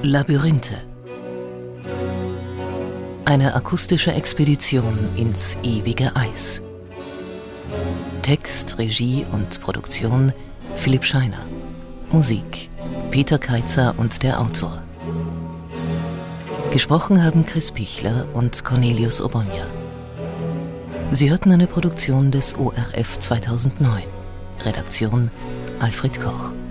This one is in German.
Labyrinthe. Eine akustische Expedition ins ewige Eis. Text, Regie und Produktion Philipp Scheiner. Musik Peter Kaitzer und der Autor. Gesprochen haben Chris Pichler und Cornelius Obonya. Sie hörten eine Produktion des ORF 2009. Redaktion Alfred Koch.